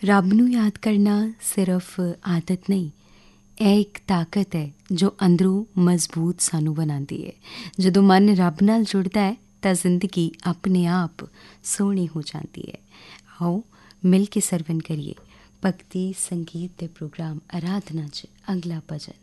ਰੱਬ ਨੂੰ ਯਾਦ ਕਰਨਾ ਸਿਰਫ ਆਦਤ ਨਹੀਂ, ਇਹ ਇੱਕ ਤਾਕਤ ਹੈ ਜੋ ਅੰਦਰੋਂ ਮਜ਼ਬੂਤ ਸਾਨੂੰ ਬਣਾਉਂਦੀ ਹੈ। ਜਦੋਂ ਮਨ ਰੱਬ ਨਾਲ ਜੁੜਦਾ ਹੈ ਤਾਂ ਜ਼ਿੰਦਗੀ ਆਪਣੇ ਆਪ ਸੋਹਣੀ ਹੋ ਜਾਂਦੀ ਹੈ। ਆਓ ਮਿਲ ਕੇ ਸਰਵਨ ਕਰੀਏ ਭਗਤੀ ਸੰਗੀਤ ਦੇ ਪ੍ਰੋਗਰਾਮ ਅਰਾਧਨਾ 'ਚ ਅਗਲਾ ਭਜਨ।